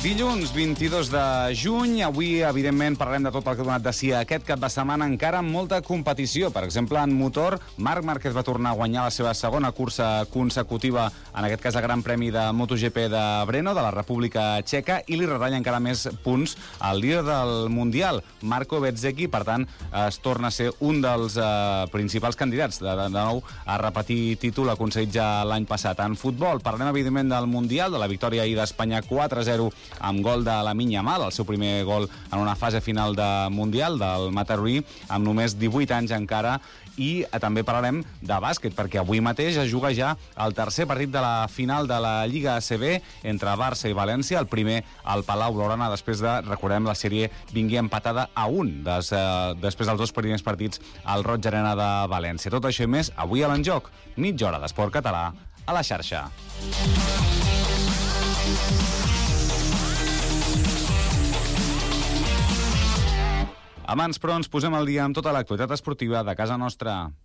Dilluns 22 de juny, avui evidentment parlarem de tot el que ha donat de si aquest cap de setmana, encara amb molta competició. Per exemple, en motor, Marc Márquez va tornar a guanyar la seva segona cursa consecutiva, en aquest cas el Gran Premi de MotoGP de Brno, de la República Txeca, i li retalla encara més punts al líder del Mundial, Marco Bezzecchi. Per tant, es torna a ser un dels principals candidats de nou a repetir títol aconseguit ja l'any passat. En futbol, parlem evidentment del Mundial, de la victòria ahir d'Espanya 4-0 amb gol de Lamine Yamal, el seu primer gol en una fase final de Mundial del Matarorí, amb només 18 anys encara. I també parlarem de bàsquet, perquè avui mateix es juga ja el tercer partit de la final de la Lliga ACB entre Barça i València, el primer al Palau Blaugrana, després de, recordem, la sèrie vingui empatada a 1 després dels dos primers partits al Roig Arena de València. Tot això i més avui a l'Enjoc, mitja hora d'esport català a la xarxa. Abans, però, ens posem al dia amb tota l'actualitat esportiva de casa nostra.